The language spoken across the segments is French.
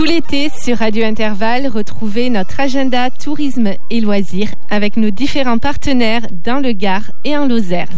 l'été, sur Radio Intervalle, retrouvez notre agenda tourisme et loisirs avec nos différents partenaires dans le Gard et en Lozère.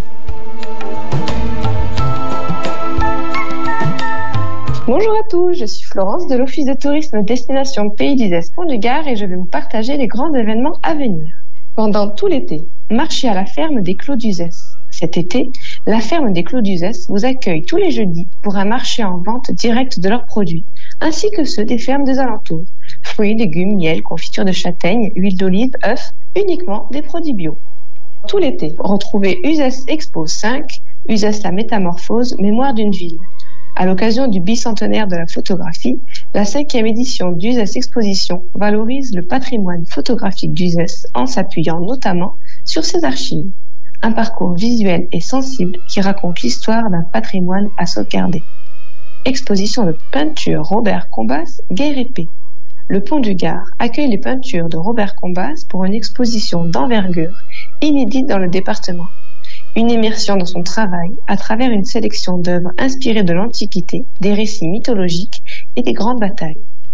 Bonjour à tous, je suis Florence de l'Office de tourisme Destination Pays d'Uzès Pont du Gard et je vais vous partager les grands événements à venir. Pendant tout l'été, marchez à la ferme des Clos d'Uzès. Cet été, la ferme des Clos d'Uzès vous accueille tous les jeudis pour un marché en vente directe de leurs produits, ainsi que ceux des fermes des alentours. Fruits, légumes, miel, confiture de châtaigne, huile d'olive, œufs, uniquement des produits bio. Tout l'été, retrouvez Uzès Expo 5, Uzès la métamorphose, mémoire d'une ville. À l'occasion du bicentenaire de la photographie, la 5e édition d'Uzès Exposition valorise le patrimoine photographique d'Uzès en s'appuyant notamment sur ses archives. Un parcours visuel et sensible qui raconte l'histoire d'un patrimoine à sauvegarder. Exposition de peinture Robert Combas, Guerre et paix. Le Pont du Gard accueille les peintures de Robert Combas pour une exposition d'envergure inédite dans le département. Une immersion dans son travail à travers une sélection d'œuvres inspirées de l'Antiquité, des récits mythologiques et des grandes batailles.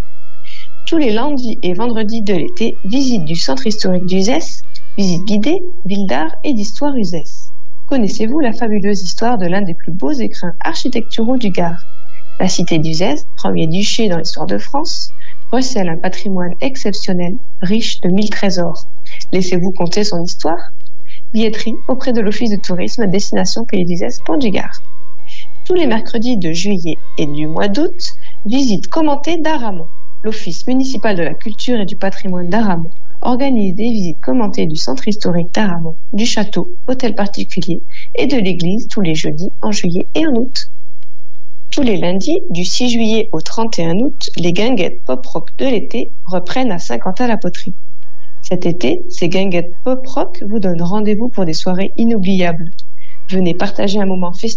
Tous les lundis et vendredis de l'été, visite du centre historique d'Uzès, visite guidée, ville d'art et d'histoire Uzès. Connaissez-vous la fabuleuse histoire de l'un des plus beaux écrins architecturaux du Gard? La cité d'Uzès, premier duché dans l'histoire de France, recèle un patrimoine exceptionnel, riche de 1000 trésors. Laissez-vous conter son histoire? Billetterie auprès de l'Office de tourisme Destination Pays d'Uzès Pont du Gard. Tous les mercredis de juillet et du mois d'août, visite commentée d'Aramon. L'Office municipal de la culture et du patrimoine d'Aramon organise des visites commentées du centre historique d'Aramon, du château, hôtel particulier et de l'église tous les jeudis en juillet et en août. Tous les lundis, du 6 juillet au 31 août, les guinguettes pop-rock de l'été reprennent à Saint-Quentin-la-Poterie. Cet été, ces guinguettes pop-rock vous donnent rendez-vous pour des soirées inoubliables. Venez partager un moment festif